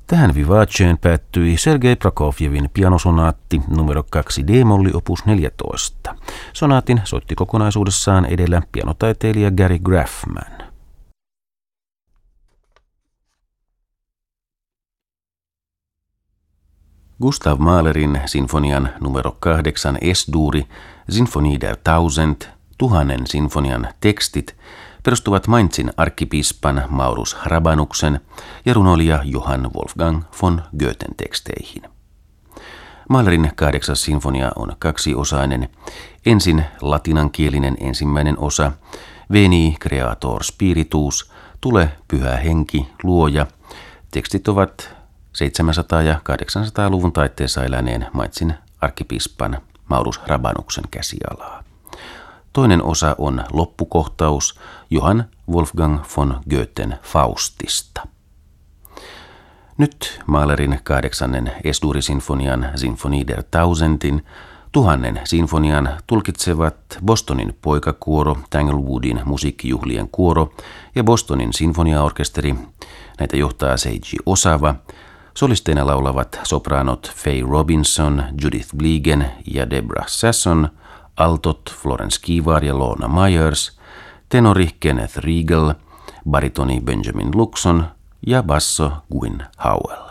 Tähän vivaceen päättyi Sergei Prokofjevin pianosonaatti numero 2 D-molli opus 14. Sonaatin soitti kokonaisuudessaan edellä pianotaiteilija Gary Graffman. Gustav Mahlerin sinfonian numero 8 S-duuri, Sinfonie der Tausend, 1000 sinfonian tekstit perustuvat Mainzin arkkipiispan Maurus Hrabanuksen ja runoilija Johann Wolfgang von Goethen teksteihin. Mahlerin 8. sinfonia on kaksiosainen. Ensin latinankielinen ensimmäinen osa, Veni Creator Spiritus, Tule Pyhä Henki, Luoja. Tekstit ovat 700- ja 800-luvun taitteessa eläneen Mainzin arkkipiispan Maurus Hrabanuksen käsialaa. Toinen osa on loppukohtaus Johann Wolfgang von Goethen Faustista. Nyt Mahlerin 8. S-duurisinfonian Sinfonie der Tausendin 1000 sinfonian tulkitsevat Bostonin poikakuoro, Tanglewoodin musiikkijuhlien kuoro ja Bostonin sinfoniaorkesteri. Näitä johtaa Seiji Osawa. Solisteina laulavat sopranot Faye Robinson, Judith Bliegen ja Deborah Sasson, altot Florence Kivar ja Lorna Myers, tenori Kenneth Regal, baritoni Benjamin Luxon ja basso Gwyn Howell.